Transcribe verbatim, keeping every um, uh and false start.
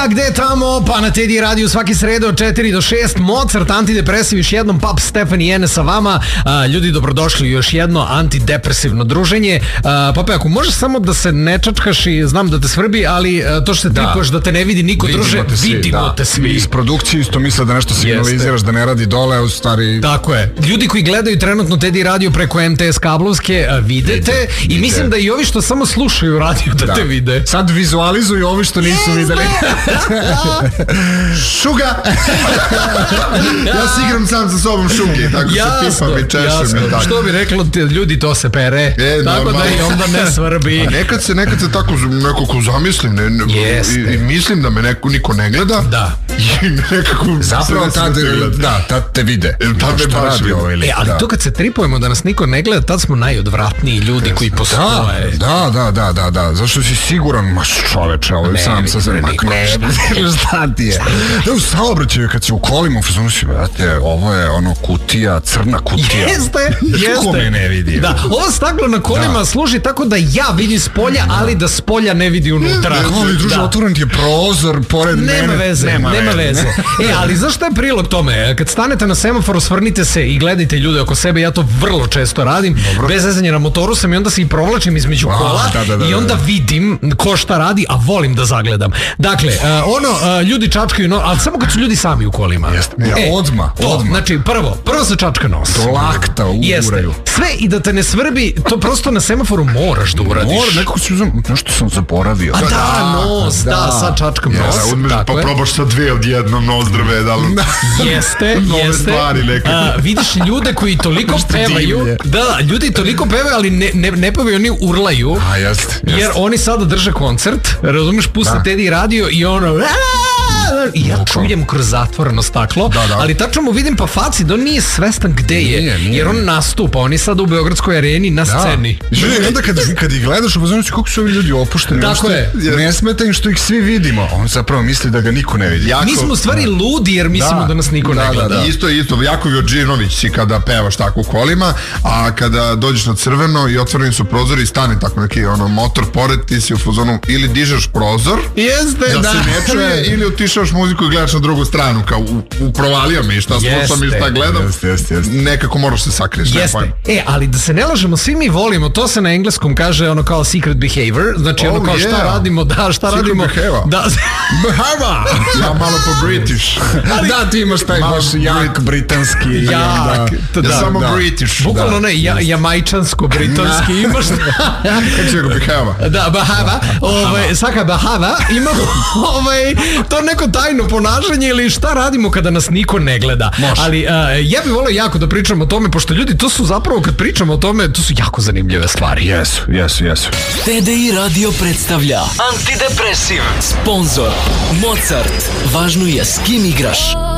A gde tamo? Pa na Teddy radiju svaki sredo od četiri do šest. Mozart, antidepresiv, još jednom Pap Stefani Jene sa vama. A, ljudi, dobrodošli u još jedno antidepresivno druženje. A, Pape, ako možeš samo da se ne čačkaš i znam da te svrbi, ali a, to što se tripuješ da te ne vidi niko, vidimo druže, te svi, vidimo da. te svi. Iz produkcije isto misle da nešto signaliziraš, da ne radi dole, u stvari... Tako je. Ljudi koji gledaju trenutno Teddy radio preko M T S kablovske, a, vidite Vide, i vide. Mislim da i ovi što samo slušaju radio da, da. te vide. Sad vizualizuju ovi što nisu videli. Šuga! Ja si igram sam sa sobom šuge, tako jasno, se pipam i češem. Jasno. Što bi reklo, ljudi, to se pere. E, tako normalno. Da i onda ne svrbi. A nekad se, nekad se tako nekako zamislim ne, i, i mislim da me neko, niko ne gleda. Da. I nekako... Zapravo tad, da, tad te vide. Tad me baš vide. E, ali da. To kad se tripujemo da nas niko ne gleda, tad smo najodvratniji ljudi yes. koji postoje. Da, da, da, da, da. Zašto si siguran, maš čoveče, ovo je sam sa sve. Ne, šta ti je? Da, u saobraćaju kad si u kolima, u fazonu si, brate, ovo je ono kutija, crna kutija. Jeste, jeste. Ko me ne vidi? Da, ovo staklo na kolima da. služi tako da ja vidim s polja, da. ali da s polja ne vidi unutra. Ali, druže, da. otvoren ti je prozor pored nema mene. Veze, nema, nema veze, nema veze. E, ali zašto je prilog tome? Kad stanete na semaforu, svrnite se i gledajte ljude oko sebe, ja to vrlo često radim. Dobro. Bez zezanja na motoru sam i onda se i provlačim između A, kola da, da, da, i onda vidim ko šta radi, a volim da zagledam. Dakle, uh, ono, uh, ljudi čačkaju, no, ali samo kad su ljudi sami u kolima. Jeste, ja, e, odma, to, odma. Znači, prvo, prvo se čačka nos. Do lakta uguraju. Jeste. Sve i da te ne svrbi, to prosto na semaforu moraš da uradiš. Mora, nekako si uzem, nešto sam zaboravio. A da, da nos, da, da sad čačkam yes, nos. Udmeš, pa je. Probaš sa dve odjednom nozdrave, da li... Jeste, jeste. Stvari, A, vidiš ljude koji toliko pevaju, da, ljudi toliko pevaju, ali ne, ne, ne pevaju, oni urlaju. A, jest, jest. Jer oni sada drže koncert, razumiješ, puste Teddy radio i ono... I ja čujem kroz zatvoreno staklo, da, da. Ali tačno mu vidim pa faci da on nije svestan gde je, nije, nije. Jer on nastupa, on je sad u Beogradskoj areni na sceni. Da. Onda kad, kad ih gledaš, upoznaš kako su ovi ljudi opušteni. Tako je. Ne smeta im što ih svi vidimo. On zapravo misli da ga niko ne vidi. Jako, mi smo u stvari ludi jer mislimo da, da nas niko da, ne gleda. Da, da. Isto, isto. Jako Vjođinović si kada pevaš tako u kolima, a kada dođeš na crveno i otvoreni su prozori i stane tako neki ono, motor pored, ti si u fazonu ili dižeš prozor, jeste, da, da se ne čuje, ili utišaš muziku i gledaš na drugu stranu, kao u, u provalio mi šta slušam i šta gledam. Jeste, jeste, jeste. Nekako moraš se sakriješ. Jeste. E, ali da se ne lažemo, svi mi volimo, to se na engleskom kaže ono kao secret behavior, znači oh, ono kao yeah. šta radimo, da, šta secret radimo. Behavior. Da. Behava. Ja malo po British. Ali, da, ti imaš taj baš jak britanski. Jak. Da, ja da, samo da. British. Bukvalno ne, ja, jamajčansko-britanski imaš. Kako će ga behava? Da, behava. Ovaj, svaka behava. Imamo ovaj, to neko tajno ponašanje ili šta radimo kada nas niko ne gleda. Može. Ali uh, ja bih volio jako da pričam o tome, pošto ljudi, to su zapravo, kad pričamo o tome, to su jako zanimljive stvari. Jesu, jesu, jesu. Teddy radio predstavlja Antidepresiv. Sponzor Mozart. Važno je s kim igraš.